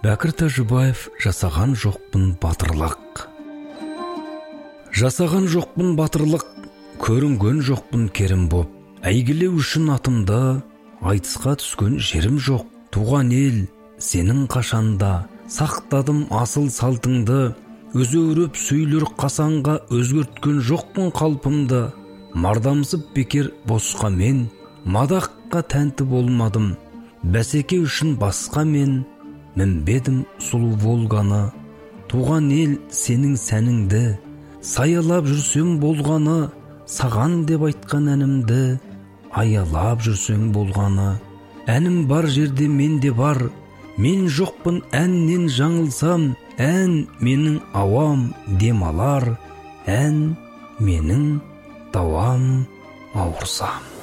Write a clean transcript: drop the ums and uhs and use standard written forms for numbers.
Бәкір Тәжібаев жасаған жоқпын батырлық. Жасаған жоқпын батырлық, көрінген жоқпын керім боп. Әйгілеу үшін атымды, айтысқа түскен жерім жоқ. Туған ел, сенің қашанда, сақтадым асыл салтыңды. Өзеуреп сөйлер қасанға өзгерткен жоқпын қалпымды. Мардамсып бекер босқа мен, мадаққа тәнті болмадым. Бәсеке үшін басқа мен, мінбедім сұлу болғаны. Туған ел сенің сәніңді, саялап жүрсем болғаны. Саған деп айтқан әнімді, аялап жүрсең болғаны. Әнім бар жерде мен де бар, мен жоқпын әннен жаңылсам. Ән менің ауам демалар, ән менің дауам ауырсам.